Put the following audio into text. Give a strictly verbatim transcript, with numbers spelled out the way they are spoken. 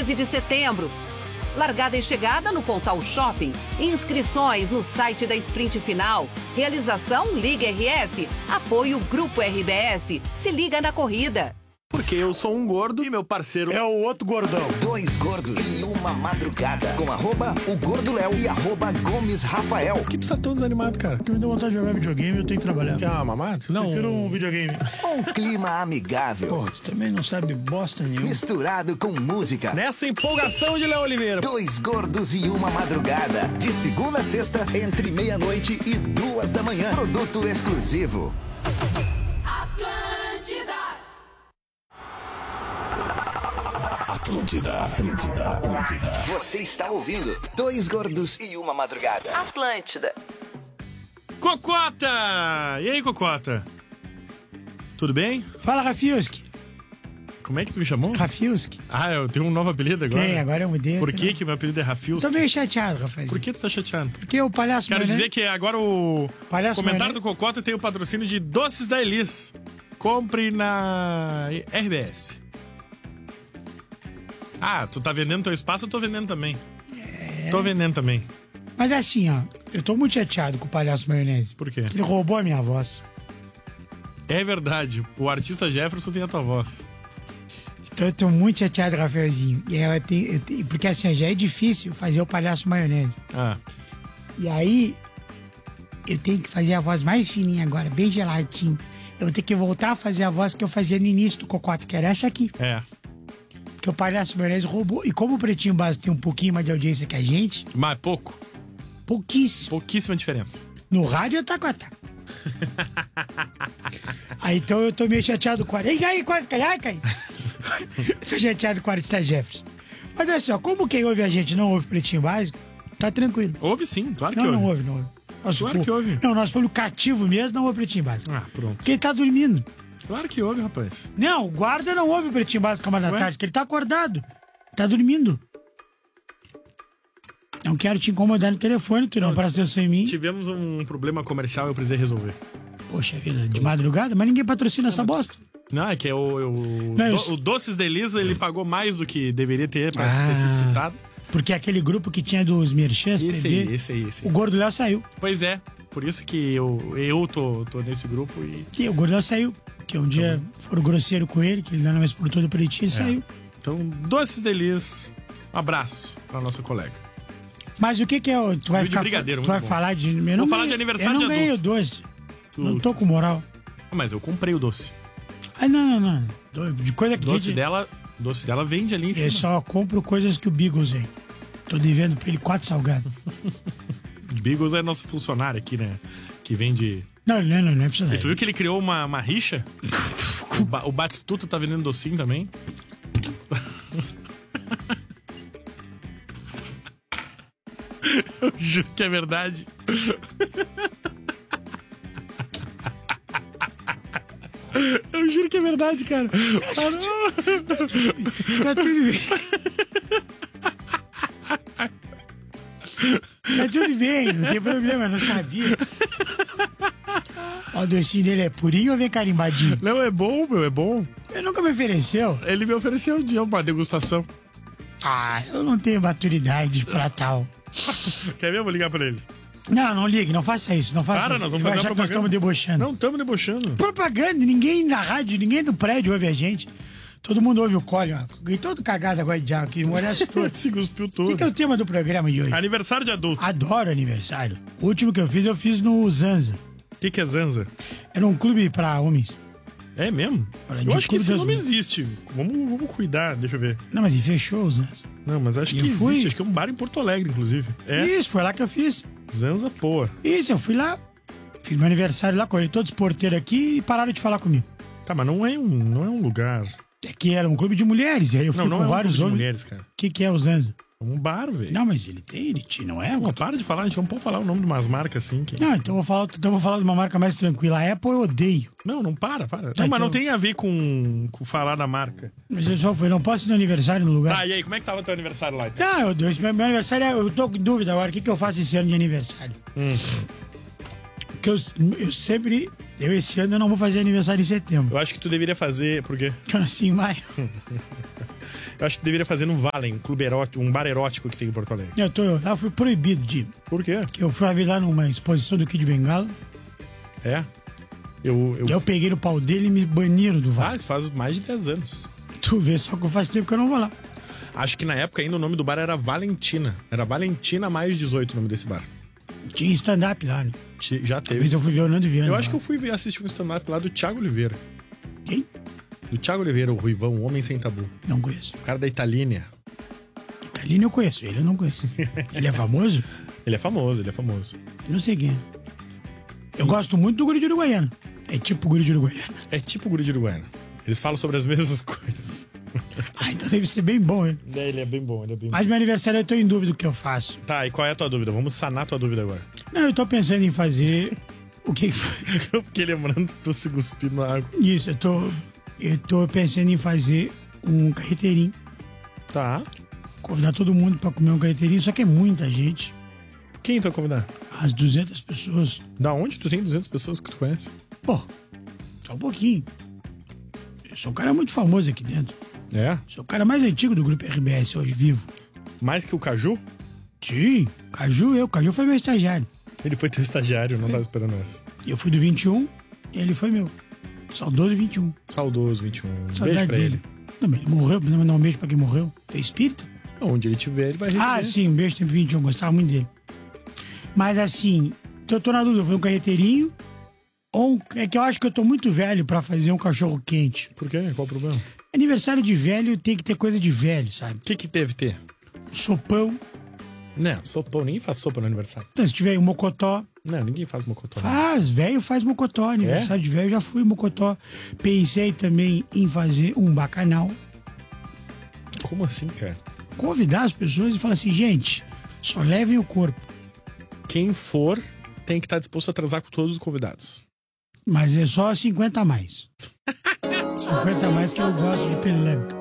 treze de setembro. Largada e chegada no Pontal Shopping. Inscrições no site da Sprint Final. Realização Liga R S. Apoio Grupo R B S. Se liga na corrida. Porque eu sou um gordo e meu parceiro é o outro gordão. Dois gordos e uma madrugada. Com arroba o Gordo Léo e arroba Gomes Rafael. Por que tu tá tão desanimado, cara? Porque me deu vontade de jogar videogame e eu tenho que trabalhar. Quer uma mamada? Não. Prefiro um videogame. Um clima amigável. Pô, tu também não sabe bosta nenhuma. Misturado com música. Nessa empolgação de Léo Oliveira. Dois gordos e uma madrugada. De segunda a sexta, entre meia-noite e duas da manhã. Produto exclusivo. Atlântida, Atlântida, Atlântida. Você está ouvindo Dois Gordos e Uma Madrugada. Atlântida. Cocota! E aí, Cocota? Tudo bem? Fala, Rafiuski. Como é que tu me chamou? Rafiuski. Ah, eu tenho um novo apelido agora? Tem, agora eu mudei. Por que que meu apelido é Rafiuski? Tô meio chateado, Rafael. Por que tu tá chateado? Porque o palhaço... Quero Maionese... dizer que agora o Palhaço comentário Maionese... do Cocota tem o patrocínio de Doces da Elis. Compre na R B S. Ah, tu tá vendendo teu espaço, eu tô vendendo também. É... Tô vendendo também. Mas assim, ó, eu tô muito chateado com o Palhaço Maionese. Por quê? Ele roubou a minha voz. É verdade, o artista Jefferson tem a tua voz. Então eu tô muito chateado, Rafaelzinho. E eu tenho, eu tenho, porque assim, já é difícil fazer o Palhaço Maionese. Ah. E aí, eu tenho que fazer a voz mais fininha agora, bem geladinho. Eu vou ter que voltar a fazer a voz que eu fazia no início do Cocota, que era essa aqui. É. Que o Palhaço Maionese roubou. E como o Pretinho Básico tem um pouquinho mais de audiência que a gente... Mas pouco. Pouquíssimo. Pouquíssima diferença. No rádio eu taco a taco. Aí então eu tô meio chateado com a... Ei, aí, quase cai, ai, cai. Eu tô chateado com a Arista Jefferson. Mas olha só, como quem ouve a gente não ouve Pretinho Básico, tá tranquilo. Ouve sim, claro que não, ouve. Não, ouve, não ouve. Nosso claro pô... que ouve. Não, nós falamos cativo mesmo, não ouve Pretinho Básico. Ah, pronto. Porque ele tá dormindo. Claro que ouve, rapaz. Não, o guarda não ouve o Pretinho Básico uma da tarde, porque ele tá acordado. Tá dormindo. Não quero te incomodar no telefone, tu não, não presta atenção em mim. Tivemos um problema comercial e eu precisei resolver. Poxa vida, de madrugada? Mas ninguém patrocina essa bosta. Não, é que é o, o, não, do, eu... o Doces da Elisa, ele pagou mais do que deveria ter pra ah, ter sido citado. Porque aquele grupo que tinha dos merchants, esse P B, aí, esse aí, esse aí. O Gordo Léo saiu. Pois é, por isso que eu, eu tô, tô nesse grupo e... Que o Gordo Léo saiu, que um dia então... foram grosseiro com ele, que ele não é mais produtor do Pretinho, ele é. saiu. Então, Doces da Elisa, um abraço pra nossa colega. Mas o que que é o... Tu vai, ficar, tu vai falar de... Eu Vou falar de aniversário de adulto. Eu não ganhei o doce. Tu... Não tô com moral. Mas eu comprei o doce. Ah, não, não, não. De coisa que... Doce diz... dela, doce dela vende ali em cima. Eu só compro coisas que o Beagles vem. Tô devendo pra ele quatro salgados. Beagles é nosso funcionário aqui, né? Que vende... Não, não, não, não é funcionário. E tu viu que ele criou uma, uma rixa? o, ba o Batistuta tá vendendo docinho também. Eu juro que é verdade. Eu juro que é verdade, cara. Ah, não. Tá tudo bem. Tá tudo bem, não tem problema, não sabia. Ó, o docinho dele é purinho ou vem carimbadinho? Não, é bom, meu, é bom. Ele nunca me ofereceu. Ele me ofereceu um dia uma degustação. Ah, eu não tenho maturidade pra tal. Quer ver? Eu vou ligar pra ele. Não, não ligue, não faça isso, não faça Cara, isso. nós vamos fazer uma propaganda. Nós estamos debochando. Não estamos debochando. Propaganda, ninguém na rádio, ninguém do prédio ouve a gente. Todo mundo ouve o Cole, ó. E todo cagado agora de diabo aqui, molhasse todo. Se cuspiu todo. O que, que é o tema do programa de hoje? Aniversário de adulto. Adoro aniversário. O último que eu fiz, eu fiz no Zanza. O que, que é Zanza? Era um clube pra homens. É mesmo? Olha, eu acho que esse das... nome existe. Vamos, vamos cuidar, deixa eu ver. Não, mas ele fechou o Zanza. Não, mas acho e que fui... existe. Acho que é um bar em Porto Alegre, inclusive. É. Isso, foi lá que eu fiz. Zanza, pô. Isso, eu fui lá. Fiz meu aniversário lá com ele, todos os porteiros aqui e pararam de falar comigo. Tá, mas não é um, não é um lugar... É que era um clube de mulheres, e aí eu fui não, não com é um vários clube homens. de mulheres, cara. O que, que é o Zanza? É um bar, velho. Não, mas ele tem, ele tinha, não é? Pô, para de falar, a gente não pode falar o nome de umas marcas assim. Que... Não, então eu vou falar, então eu vou falar de uma marca mais tranquila. A Apple eu odeio. Não, não para, para. Tá, não, mas então... não tem a ver com, com falar da marca. Mas eu só fui, não posso ir no aniversário no lugar. Tá, e aí, como é que tava o teu aniversário lá? Então? Não, eu, meu, meu aniversário, é, eu tô com dúvida agora. O que, que eu faço esse ano de aniversário? Hum. Porque eu, eu sempre, eu esse ano eu não vou fazer aniversário em setembro. Eu acho que tu deveria fazer, por quê? Porque eu nasci em maio. Eu acho que deveria fazer no Valen, um clube erótico, um bar erótico que tem em Porto Alegre. Eu tô, lá eu fui proibido de ir. Por quê? Que eu fui lá numa exposição do Kid Bengala. É? Eu, eu... E eu peguei no pau dele e me baniram do Ah, VAR. isso faz mais de dez anos. Tu vê, só que faz tempo que eu não vou lá. Acho que na época ainda o nome do bar era Valentina. Era Valentina mais dezoito o nome desse bar. Tinha stand-up lá, né? Ti- Já teve. Talvez eu fui ver o Nando Viana. Eu acho lá. que eu fui ver- assistir um stand-up lá do Thiago Oliveira. Quem? Do Thiago Oliveira, o Ruivão, o Homem Sem Tabu. Não conheço. O cara da Italínia. Italino eu conheço, ele eu não conheço. Ele é famoso? Ele é famoso, ele é famoso. Eu não sei quem é. Eu gosto muito do Guri de Uruguaiana. É tipo o Guri de Uruguaiana. É tipo o Guri de Uruguaiana. Eles falam sobre as mesmas coisas. Ah, então deve ser bem bom, hein? É, ele é bem bom, ele é bem bom. Mas meu aniversário eu tô em dúvida do que eu faço. Tá, e qual é a tua dúvida? Vamos sanar a tua dúvida agora. Não, eu tô pensando em fazer... O que que foi? Eu fiquei lembrando, tô se cuspindo na água. Isso, eu tô... Eu tô pensando em fazer um carreteirinho. Tá. Convidar todo mundo pra comer um carreteirinho, só que é muita gente. Quem tu vai convidar? As duzentas pessoas. Da onde tu tem duzentas pessoas que tu conhece? Pô, só um pouquinho. Eu sou um cara muito famoso aqui dentro. É? Sou o cara mais antigo do grupo R B S hoje, vivo. Mais que o Caju? Sim, Caju eu. Caju foi meu estagiário. Ele foi teu estagiário, não tava esperando essa. Eu fui do vinte e um e ele foi meu. Saudoso vinte e um. Saudoso vinte e um. Um Saudade beijo pra dele. ele. Também, ele morreu, não mandar um beijo pra quem morreu. É espírita? Onde ele tiver, ele vai receber. Ah, sim, um beijo sempre vinte e um, gostava muito dele. Mas assim, eu tô na dúvida, foi um carreteirinho ou um... É que eu acho que eu tô muito velho pra fazer um cachorro quente. Por quê? Qual o problema? Aniversário de velho tem que ter coisa de velho, sabe? O que que deve ter? Sopão. Não, sopão. Ninguém faz sopa no aniversário. Então, se tiver um mocotó, Não, ninguém faz mocotó. faz, velho faz mocotó. Aniversário de velho, já fui mocotó. Pensei também em fazer um bacanal. Como assim, cara? Convidar as pessoas e falar assim, gente, só levem o corpo. Quem for tem que estar disposto a transar com todos os convidados. Mas é só cinquenta a mais. cinquenta a mais que eu gosto de pelanca.